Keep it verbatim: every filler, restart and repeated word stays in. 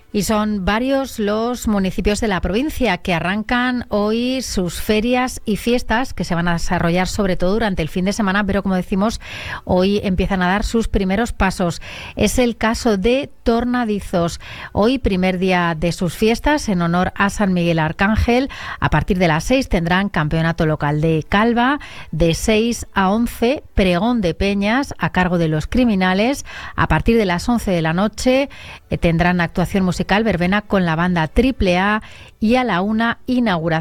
Y son varios los municipios de la provincia que arrancan hoy sus ferias y fiestas que se van a desarrollar sobre todo durante el fin de semana, pero como decimos, hoy empiezan a dar sus primeros pasos. Es el caso de Tornadizos. Hoy, primer día de sus fiestas en honor a San Miguel Arcángel. A partir de las seis tendrán campeonato local de Calva, de seis a once pregón de peñas a cargo de los criminales. A partir de las once de la noche eh, tendrán actuación musical verbena con la banda Triple A y a la una inauguración